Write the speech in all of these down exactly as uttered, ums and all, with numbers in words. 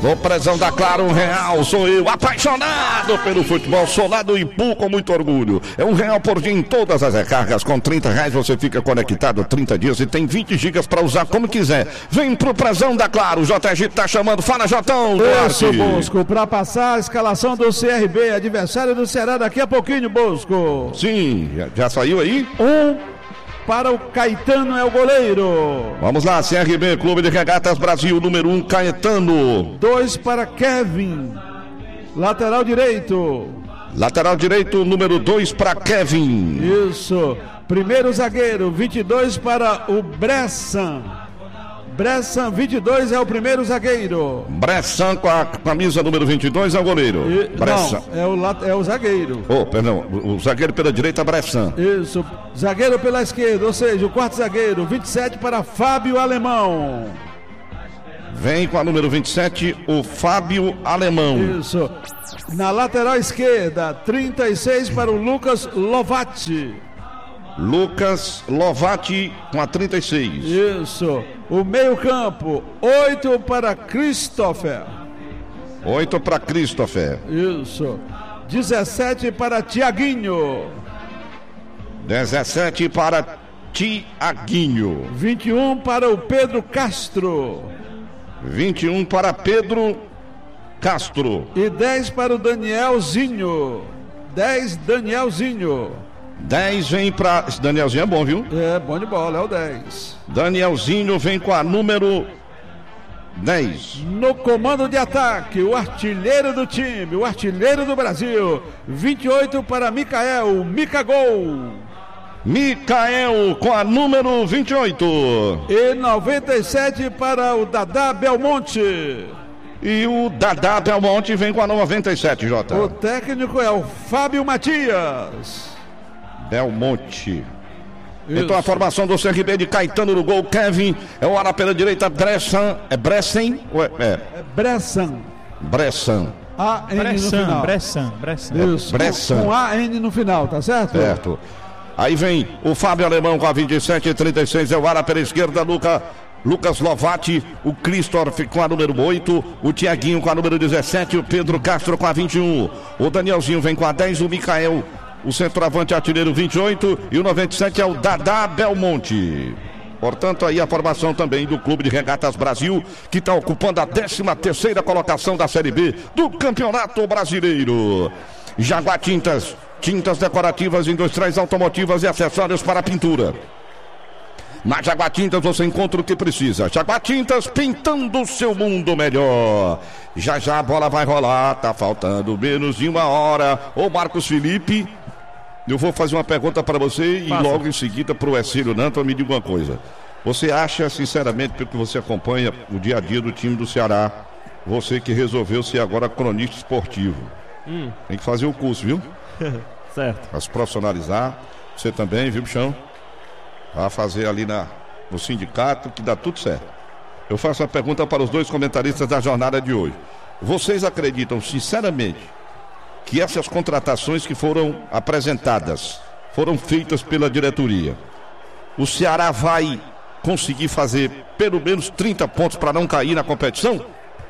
No Prezão da Claro, um real, sou eu, apaixonado pelo futebol, sou lá do Ipu com muito orgulho. É um real por dia em todas as recargas, com trinta reais você fica conectado trinta dias e tem vinte gigas para usar como quiser. Vem pro Prezão da Claro, o J G tá chamando, fala Jotão. Isso, Bosco, para passar a escalação do C R B, adversário do Ceará daqui a pouquinho, Bosco. Sim, já, já saiu aí? Um para o Caetano, é o goleiro. Vamos lá, C R B, Clube de Regatas Brasil, número um, Caetano. Dois para Kevin, lateral direito. Lateral direito, número dois para Kevin. Isso, primeiro zagueiro, vinte e dois para o Bressan. Bressan, vinte e dois, é o primeiro zagueiro. Bressan com a camisa número vinte e dois é o goleiro. E, Bressan. Não, é o, lat, é o zagueiro. Oh, perdão, o, o zagueiro pela direita, Bressan. Isso, zagueiro pela esquerda, ou seja, o quarto zagueiro, vinte e sete para Fábio Alemão. Vem com a número vinte e sete, o Fábio Alemão. Isso, na lateral esquerda, trinta e seis para o Lucas Lovati. Lucas Lovati com a trinta e seis. Isso. O meio campo, oito para Christopher. oito para Christopher. Isso. dezessete para Tiaguinho. dezessete para Tiaguinho. vinte e um para o Pedro Castro. vinte e um para Pedro Castro. E dez para o Danielzinho. dez, Danielzinho. dez vem para... Esse Danielzinho é bom, viu? É, bom de bola, é o dez. Danielzinho vem com a número dez. No comando de ataque, o artilheiro do time, o artilheiro do Brasil. vinte e oito para Micael, Micagol. Micael com a número vinte e oito. E noventa e sete para o Dadá Belmonte. E o Dadá Belmonte vem com a noventa e sete, Jota. O técnico é o Fábio Matias. Belmonte. Isso. Então a formação do C R B de Caetano no gol, Kevin, é o ala pela direita, Bressan, é Bressan? Ou é, é? é Bressan. Bressan. A N Bressan, no final. Bressan, Bressan. Isso, Bressan. Com, com A N no final, tá certo? Certo. Aí vem o Fábio Alemão com a vinte e sete e trinta e seis, é o ala pela esquerda, Luca, Lucas Lovati, o Christopher com a número oito, o Tiaguinho com a número dezessete, o Pedro Castro com a vinte e um, o Danielzinho vem com a dez, o Micael, o centroavante artilheiro vinte e oito e o noventa e sete é o Dadá Belmonte. Portanto, aí a formação também do Clube de Regatas Brasil, que está ocupando a décima terceira colocação da Série B do Campeonato Brasileiro. Jaguar Tintas, tintas decorativas, industriais, automotivas e acessórios para pintura. Na Jaguar Tintas você encontra o que precisa. Jaguar Tintas, pintando o seu mundo melhor. Já já a bola vai rolar, tá faltando menos de uma hora. Ô Marcos Felipe, eu vou fazer uma pergunta para você e Passa. logo em seguida para o Ercílio Nanto me diga uma coisa. Você acha, sinceramente, porque você acompanha o dia a dia do time do Ceará, você que resolveu ser agora cronista esportivo, hum. tem que fazer o curso, viu? Certo. Para se profissionalizar, você também, viu, bichão? Vai fazer ali na, no sindicato que dá tudo certo. Eu faço uma pergunta para os dois comentaristas da jornada de hoje. Vocês acreditam, sinceramente, que essas contratações que foram apresentadas, foram feitas pela diretoria, o Ceará vai conseguir fazer pelo menos trinta pontos para não cair na competição?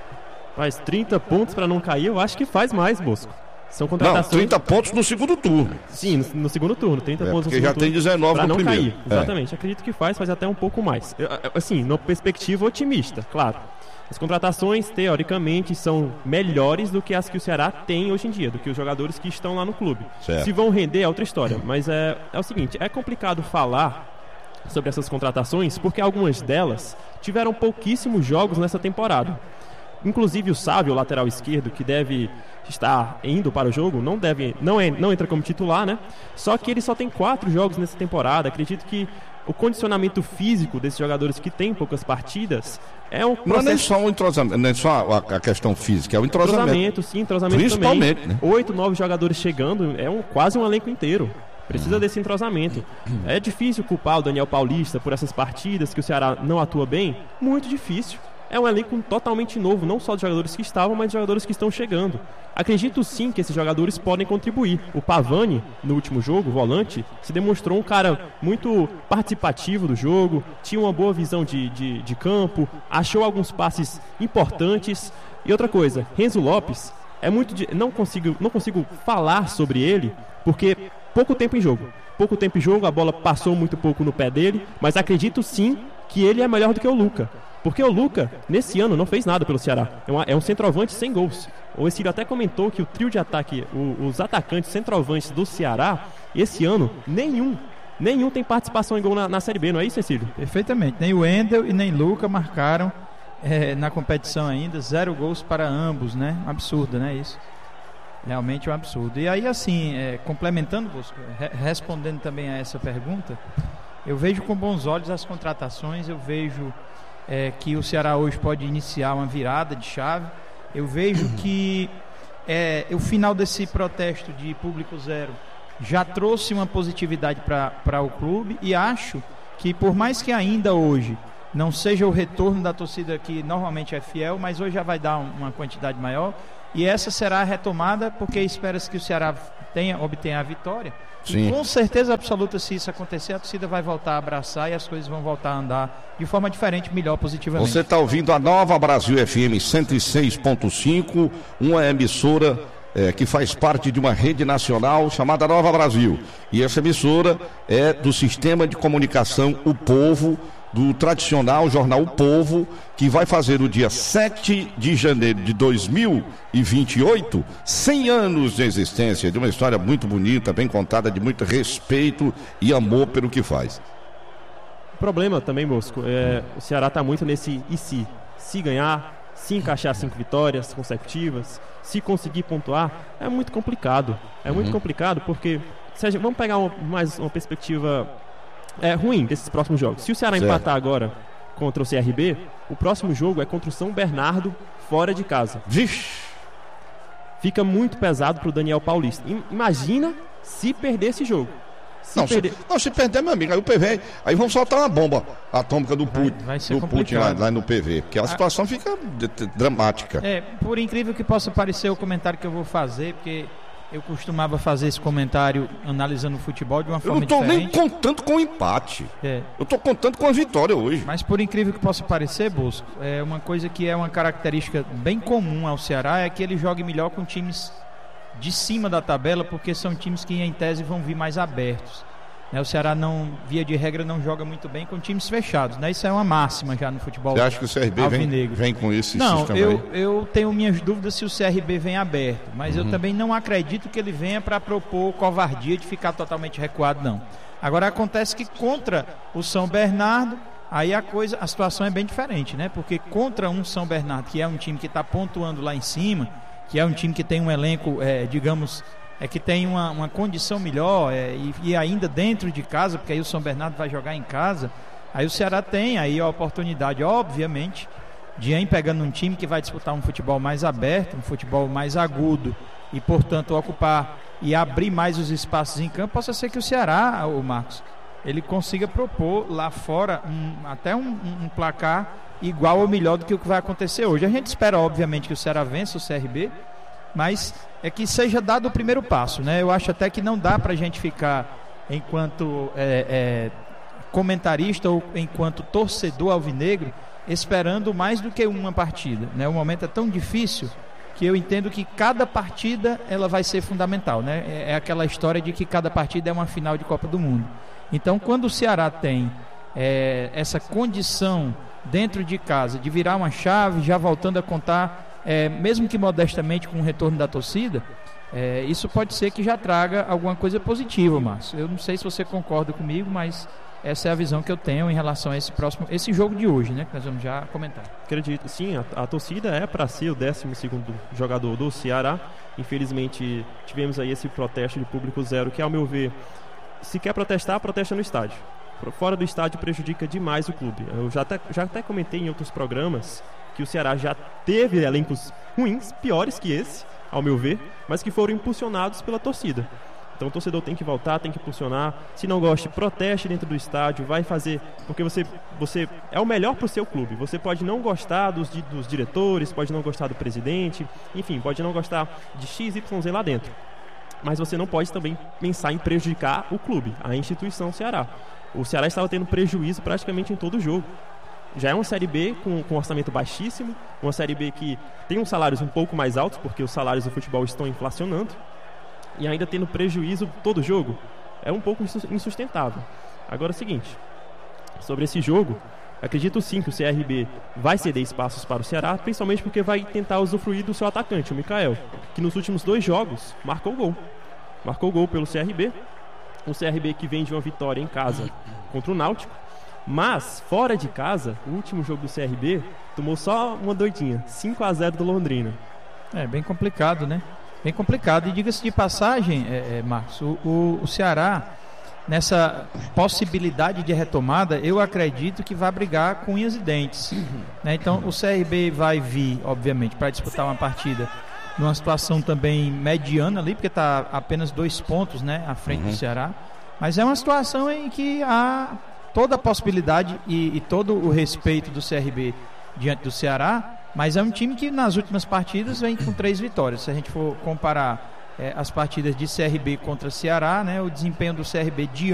Faz trinta pontos para não cair, eu acho que faz mais, Bosco. São contratações... Não, trinta pontos no segundo turno. Sim, no, no segundo turno, trinta é, pontos no segundo já turno. Tem dezenove pra no não primeiro. Cair, exatamente, é. Acredito que faz, faz até um pouco mais. Eu, assim, numa perspectiva otimista, claro. As contratações, teoricamente, são melhores do que as que o Ceará tem hoje em dia, do que os jogadores que estão lá no clube. Certo. Se vão render é outra história, mas é, é o seguinte, é complicado falar sobre essas contratações porque algumas delas tiveram pouquíssimos jogos nessa temporada. Inclusive o Sávio, o lateral esquerdo, que deve estar indo para o jogo, não, deve, não, é, não entra como titular, né? Só que ele só tem quatro jogos nessa temporada. Acredito que o condicionamento físico desses jogadores que têm poucas partidas é um processo... Não é nem só o entrosamento, nem só a, a questão física, é o entrosamento. Entrosamento, sim, entrosamento Principalmente, também. Né? Oito, nove jogadores chegando, é um, quase um elenco inteiro. Precisa desse entrosamento. É difícil culpar o Daniel Paulista por essas partidas que o Ceará não atua bem? Muito difícil. É um elenco totalmente novo, não só de jogadores que estavam, mas de jogadores que estão chegando. Acredito sim que esses jogadores podem contribuir. O Pavani, no último jogo, o volante, se demonstrou um cara muito participativo do jogo, tinha uma boa visão de, de, de campo, achou alguns passes importantes. E outra coisa, Renzo Lopes, é muito de, não, consigo, não consigo falar sobre ele, porque pouco tempo em jogo. Pouco tempo em jogo, a bola passou muito pouco no pé dele, mas acredito sim que ele é melhor do que o Luca. Porque o Luca, nesse ano, não fez nada pelo Ceará. É, uma, é um centroavante sem gols. O Exílio até comentou que o trio de ataque, o, os atacantes centroavantes do Ceará, esse ano, nenhum, nenhum tem participação em gol na, na Série B, não é isso, Exílio? Perfeitamente. Nem o Wendel e nem Luca marcaram é, na competição ainda. Zero gols para ambos, né? Um absurdo, né? Isso. Realmente um absurdo. E aí, assim, é, complementando, Bosco, re respondendo também a essa pergunta, eu vejo com bons olhos as contratações, eu vejo é, que o Ceará hoje pode iniciar uma virada de chave, eu vejo que é, o final desse protesto de público zero já trouxe uma positividade para o clube, e acho que, por mais que ainda hoje não seja o retorno da torcida que normalmente é fiel, mas hoje já vai dar um, uma quantidade maior, e essa será a retomada, porque espera-se que o Ceará tenha, obtenha a vitória. Sim. E com certeza absoluta, se isso acontecer, a torcida vai voltar a abraçar e as coisas vão voltar a andar de forma diferente, melhor, positivamente. Você está ouvindo a Nova Brasil F M cento e seis ponto cinco, uma emissora é, que faz parte de uma rede nacional chamada Nova Brasil. E essa emissora é do Sistema de Comunicação O Povo, do tradicional jornal O Povo, que vai fazer no dia sete de janeiro de dois mil e vinte e oito, cem anos de existência, de uma história muito bonita, bem contada, de muito respeito e amor pelo que faz. O problema também, Bosco, é, o Ceará está muito nesse e se. Se ganhar, se encaixar cinco vitórias consecutivas, se conseguir pontuar, é muito complicado. É muito uhum. complicado porque, se a gente, vamos pegar uma, mais uma perspectiva é, ruim desses próximos jogos. Se o Ceará certo. empatar agora contra o C R B, o próximo jogo é contra o São Bernardo, fora de casa. Vixe! Fica muito pesado pro Daniel Paulista. Imagina se perder esse jogo. Se não, perder... Se, não, se perder, meu amigo, aí o P V, aí vão soltar uma bomba atômica do Putin, vai, vai do Putin lá, lá no P V, porque a situação a... fica d- d- dramática. É, por incrível que possa parecer o comentário que eu vou fazer, porque eu costumava fazer esse comentário analisando o futebol de uma forma diferente. Eu não estou nem contando com o empate. É. Eu estou contando com a vitória hoje. Mas por incrível que possa parecer, Bosco, é uma coisa que é uma característica bem comum ao Ceará, é que ele jogue melhor com times de cima da tabela, porque são times que em tese vão vir mais abertos. Né, o Ceará, não, via de regra, não joga muito bem com times fechados, né? Isso é uma máxima já no futebol. Você acha que o C R B vem, vem com esse não, sistema eu, aí? eu tenho minhas dúvidas se o C R B vem aberto, mas uhum. eu também não acredito que ele venha para propor covardia de ficar totalmente recuado, não. Agora, acontece que contra o São Bernardo, aí a coisa, a situação é bem diferente, né? Porque contra um São Bernardo, que é um time que está pontuando lá em cima, que é um time que tem um elenco, é, digamos... é que tem uma, uma condição melhor é, e, e ainda dentro de casa, porque aí o São Bernardo vai jogar em casa, aí o Ceará tem aí a oportunidade, obviamente, de ir pegando um time que vai disputar um futebol mais aberto, um futebol mais agudo e, portanto, ocupar e abrir mais os espaços em campo. Possa ser que o Ceará, o Marcos, ele consiga propor lá fora um, até um, um placar igual ou melhor do que o que vai acontecer hoje. A gente espera, obviamente, que o Ceará vença o C R B, mas é que seja dado o primeiro passo, né? Eu acho até que não dá pra gente ficar enquanto é, é, comentarista ou enquanto torcedor alvinegro esperando mais do que uma partida, né? O momento é tão difícil que eu entendo que cada partida ela vai ser fundamental, né? É, é aquela história de que cada partida é uma final de Copa do Mundo. Então, quando o Ceará tem é, essa condição dentro de casa de virar uma chave, já voltando a contar É, mesmo que modestamente com o retorno da torcida, é, isso pode ser que já traga alguma coisa positiva, Márcio. Eu não sei se você concorda comigo, mas essa é a visão que eu tenho em relação a esse próximo, esse jogo de hoje, né, que nós vamos já comentar. Acredito, sim, a, a torcida é para ser o décimo segundo jogador do Ceará. Infelizmente tivemos aí esse protesto de público zero, que, ao meu ver, se quer protestar, protesta no estádio. Fora do estádio prejudica demais o clube. Eu já até, já até comentei em outros programas que o Ceará já teve elencos ruins, piores que esse, ao meu ver, mas que foram impulsionados pela torcida. Então o torcedor tem que voltar, tem que impulsionar. Se não gosta, proteste dentro do estádio, vai fazer, porque você, você é o melhor para o seu clube. Você pode não gostar dos, dos diretores, pode não gostar do presidente, enfim, pode não gostar de X Y Z lá dentro. Mas você não pode também pensar em prejudicar o clube, a instituição Ceará. O Ceará estava tendo prejuízo praticamente em todo o jogo. já é uma Série B com, com um orçamento baixíssimo, uma Série B que tem uns salários um pouco mais altos, porque os salários do futebol estão inflacionando, e ainda tendo prejuízo todo jogo, é um pouco insustentável. Agora é o seguinte, sobre esse jogo, acredito sim que o C R B vai ceder espaços para o Ceará, principalmente porque vai tentar usufruir do seu atacante, o Mikael, que nos últimos dois jogos marcou gol. Marcou gol pelo C R B, o C R B que vem de uma vitória em casa contra o Náutico, mas fora de casa, o último jogo do C R B tomou só uma doidinha, cinco a zero do Londrina. É bem complicado, né? Bem complicado. E diga-se de passagem, é, é, Marcos, o, o, o Ceará, nessa possibilidade de retomada, eu acredito que vai brigar com unhas e dentes. Né? Então, o C R B vai vir, obviamente, para disputar uma partida numa situação também mediana ali, porque está apenas dois pontos, né, à frente uhum. do Ceará. Mas é uma situação em que há toda a possibilidade e, e todo o respeito do C R B diante do Ceará, mas é um time que nas últimas partidas vem com três vitórias. Se a gente for comparar é, as partidas de C R B contra Ceará, né, o desempenho do C R B de